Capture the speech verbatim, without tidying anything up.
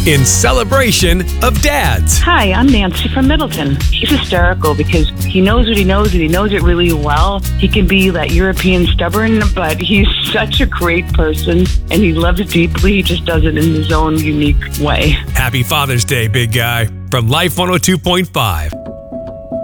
in celebration of dads. Hi, I'm Nancy from Middleton. He's hysterical because he knows what he knows and he knows it really well. He can be that European stubborn, but he's such a great person and he loves it deeply. He just does it in his own unique way. Happy Father's Day, big guy. From Life one oh two point five.